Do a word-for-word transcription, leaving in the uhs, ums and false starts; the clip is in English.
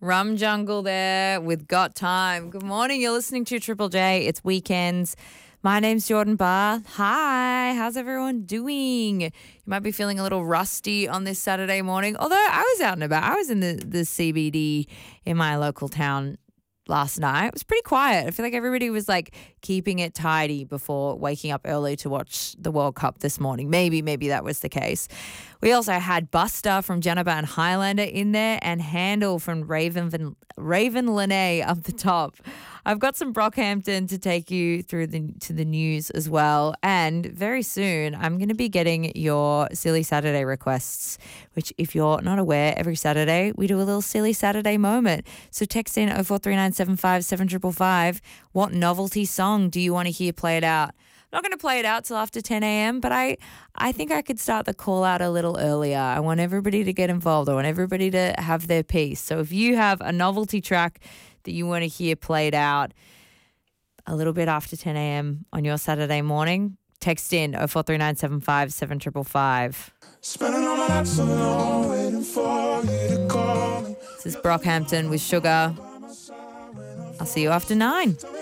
Rum Jungle there with Got Time. Good morning. You're listening to Triple J. It's weekends. My name's Jordan Barr. Hi. How's everyone doing? You might be feeling a little rusty on this Saturday morning. Although I was out and about. I was in the, the C B D in my local town last night. It was pretty quiet. I feel like everybody was like keeping it tidy before waking up early to watch the World Cup this morning. Maybe, maybe that was the case. We also had Buster from Jennifer and Highlander in there and Handel from Raven Raven Lene up the top. I've got some Brockhampton to take you through the to the news as well. And very soon I'm going to be getting your Silly Saturday requests, which if you're not aware, every Saturday we do a little Silly Saturday moment. So text in oh four three nine seven five seven five five five. What novelty song do you want to hear played out? I'm not going to play it out till after ten a.m., but I, I think I could start the call out a little earlier. I want everybody to get involved. I want everybody to have their piece. So if you have a novelty track that you want to hear played out a little bit after ten a.m. on your Saturday morning, text in oh four three nine seven five seven five five five. Spending all my nights so long, waiting for you to call me. This is Brockhampton with Sugar. I'll see you after nine.